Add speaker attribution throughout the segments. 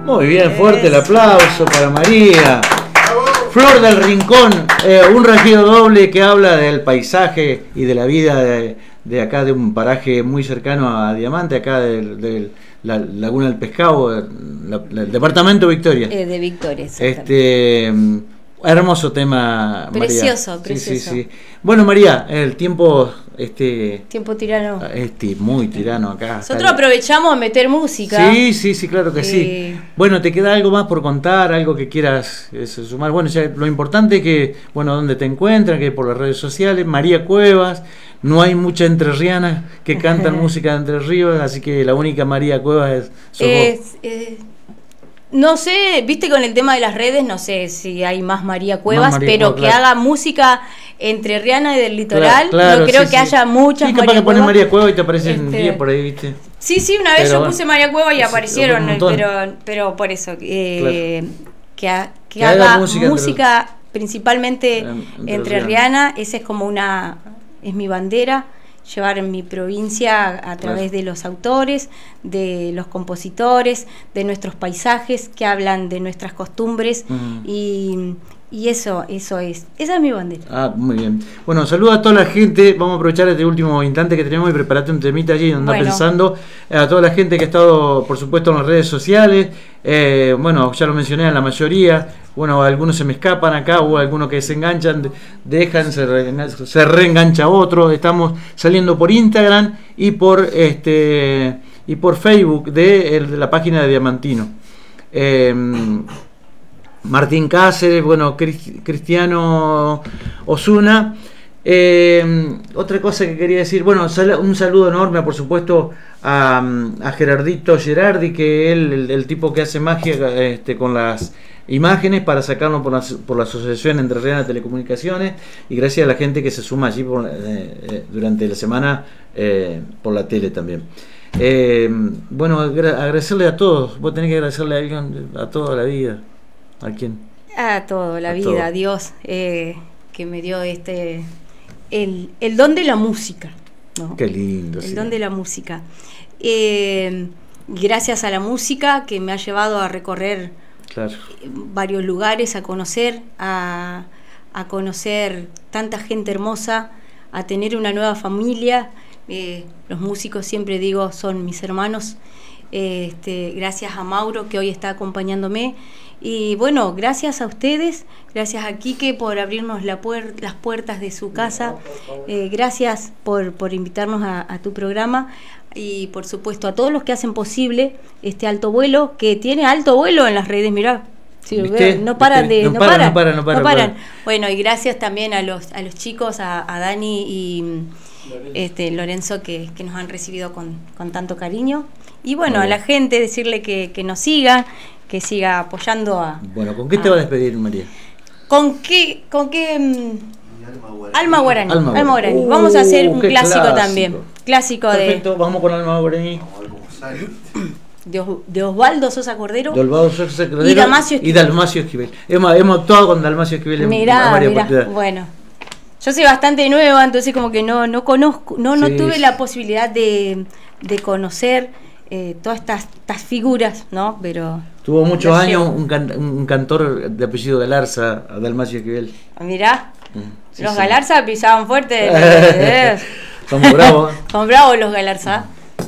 Speaker 1: Muy bien, fuerte el aplauso para María. Flor del Rincón, un regido doble que habla del paisaje y de la vida de acá, de un paraje muy cercano a Diamante, acá de la Laguna del Pescado, el departamento Victoria.
Speaker 2: De Victoria,
Speaker 1: Hermoso tema,
Speaker 2: precioso,
Speaker 1: María.
Speaker 2: Precioso.
Speaker 1: Sí. Bueno, María, el tiempo...
Speaker 2: tiempo tirano.
Speaker 1: Muy tirano acá.
Speaker 2: Nosotros aprovechamos a meter música.
Speaker 1: Sí, claro que sí. Bueno, ¿te queda algo más por contar? ¿Algo que quieras sumar? Bueno, ya lo importante es que, bueno, dónde te encuentran, que por las redes sociales, María Cuevas, no hay mucha entrerriana que cantan música de Entre Ríos, así que la única María Cuevas es
Speaker 2: no sé, viste, con el tema de las redes, no sé si hay más María Cuevas, pero que haga música entrerriana y del litoral, no creo que haya muchas.
Speaker 1: Sí, capaz que pones María Cuevas y te aparecen 10 por ahí, viste.
Speaker 2: Sí, una vez yo puse María Cuevas y aparecieron, pero por eso, que haga música principalmente entrerriana, esa es como es mi bandera. Llevar en mi provincia a través de los autores, de los compositores, de nuestros paisajes que hablan de nuestras costumbres y eso esa es mi bandera.
Speaker 1: Muy bien. Bueno, saludo a toda la gente, vamos a aprovechar este último instante que tenemos y preparate un temita allí donde anda pensando, a toda la gente que ha estado, por supuesto, en las redes sociales, bueno, ya lo mencioné a la mayoría, bueno, algunos se me escapan acá, hubo algunos que se enganchan, se reengancha otro, estamos saliendo por Instagram y por Facebook de la página de Diamantino. Martín Cáceres, bueno, Cristiano Osuna. Otra cosa que quería decir, bueno, un saludo enorme, por supuesto, a Gerardito Gerardi, que es el tipo que hace magia con las imágenes para sacarnos por la Asociación Entrerriana de Telecomunicaciones, y gracias a la gente que se suma allí durante la semana por la tele también. Bueno, agradecerle a todos. Vos tenés que agradecerle a alguien a toda la vida. ¿A quién?
Speaker 2: A todo, la vida, a Dios, que me dio el don de la música, ¿no?
Speaker 1: Qué lindo.
Speaker 2: El don de la música. Gracias a la música que me ha llevado a recorrer varios lugares, a conocer tanta gente hermosa, a tener una nueva familia. Los músicos, siempre digo, son mis hermanos. Gracias a Mauro, que hoy está acompañándome. Y bueno, gracias a ustedes, gracias a Quique por abrirnos las puertas de su casa, gracias por invitarnos a tu programa, y por supuesto a todos los que hacen posible este alto vuelo, que tiene alto vuelo en las redes, mirá. Sí, no paran. Bueno, y gracias también a los chicos, a Dani y Lorenzo, que nos han recibido con tanto cariño. Y bueno, a la gente decirle que nos siga, que siga apoyando a...
Speaker 1: Bueno, ¿con qué te va a despedir, María?
Speaker 2: ¿Con qué? Alma Guaraní. Alma Guaraní. Vamos a hacer un clásico también.
Speaker 1: Perfecto, vamos con Alma Guaraní.
Speaker 2: De Osvaldo Sosa Cordero.
Speaker 1: Y Dalmacio Esquivel. Hemos actuado con Dalmacio Esquivel en varias oportunidades.
Speaker 2: Bueno. Yo soy bastante nueva, entonces como que no conozco, no tuve la posibilidad de conocer todas estas figuras, ¿no? Pero
Speaker 1: tuvo muchos años un cantor de apellido Galarza, Dalmacio Esquivel.
Speaker 2: Mirá, los Galarza pisaban fuerte.
Speaker 1: Son bravos.
Speaker 2: Son bravos los Galarza.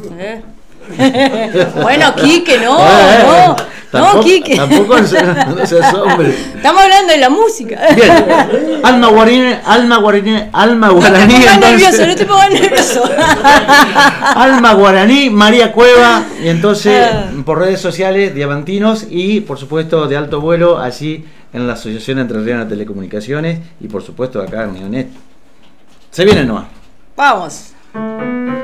Speaker 2: Bueno, Quique, no, Quique.
Speaker 1: Tampoco no seas hombre.
Speaker 2: Estamos hablando de la música.
Speaker 1: Bien. Alma Guaraní.
Speaker 2: No te pongas nervioso.
Speaker 1: Alma Guaraní, María Cueva, y entonces por redes sociales, Diamantinos, y por supuesto de alto vuelo, allí en la Asociación Entrerriana de Telecomunicaciones, y por supuesto acá en Neonet. Se viene nomás.
Speaker 2: Vamos.